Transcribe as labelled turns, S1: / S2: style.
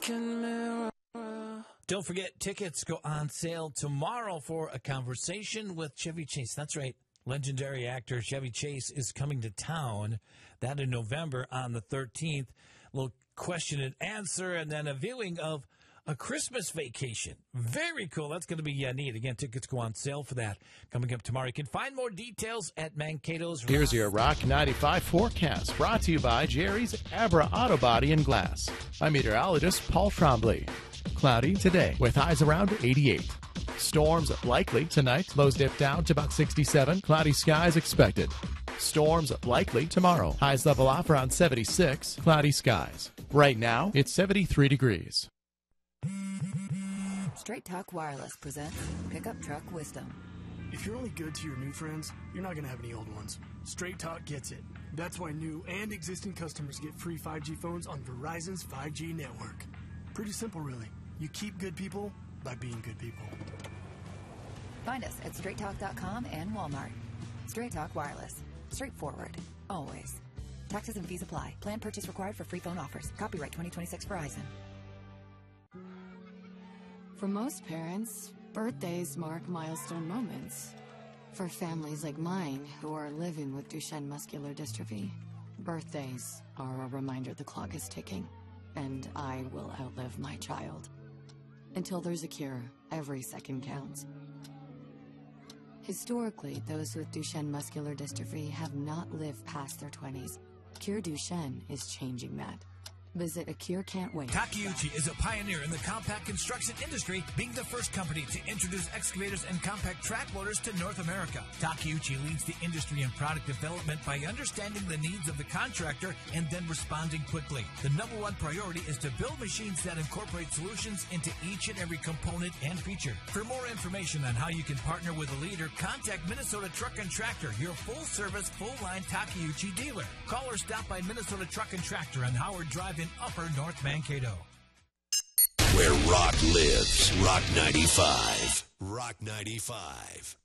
S1: broken mirror.
S2: Don't forget, tickets go on sale tomorrow for A Conversation with Chevy Chase. That's right. Legendary actor Chevy Chase is coming to town. That in November on the 13th. A little question and answer, and then a viewing of A Christmas Vacation. Very cool. That's going to be neat. Again, tickets go on sale for that coming up tomorrow. You can find more details at Mankato's.
S3: Here's your Rock 95 forecast, brought to you by Jerry's Abra Auto Body and Glass. I'm meteorologist Paul Trombley. Cloudy today with highs around 88. Storms likely tonight. Lows dip down to about 67. Cloudy skies expected. Storms likely tomorrow. Highs level off around 76. Cloudy skies. Right now, it's 73 degrees.
S4: Straight Talk Wireless presents Pickup Truck Wisdom.
S5: If you're only good to your new friends, you're not going to have any old ones. Straight Talk gets it. That's why new and existing customers get free 5G phones on Verizon's 5G network. Pretty simple, really. You keep good people by being good people.
S4: Find us at straighttalk.com and Walmart. Straight Talk Wireless. Straightforward. Always. Taxes and fees apply. Plan purchase required for free phone offers. Copyright 2026 Verizon.
S6: For most parents, birthdays mark milestone moments. For families like mine who are living with Duchenne muscular dystrophy, birthdays are a reminder the clock is ticking, and I will outlive my child. Until there's a cure, every second counts. Historically, those with Duchenne muscular dystrophy have not lived past their 20s. Cure Duchenne is changing that. Visit A Cure Can't Wait.
S7: Takeuchi is a pioneer in the compact construction industry, being the first company to introduce excavators and compact track loaders to North America. Takeuchi leads the industry in product development by understanding the needs of the contractor and then responding quickly. The number one priority is to build machines that incorporate solutions into each and every component and feature. For more information on how you can partner with a leader, contact Minnesota Truck and Tractor, your full-service, full-line Takeuchi dealer. Call or stop by Minnesota Truck and Tractor on Howard Drive in Upper North Mankato.
S8: Where rock lives, Rock 95. Rock 95.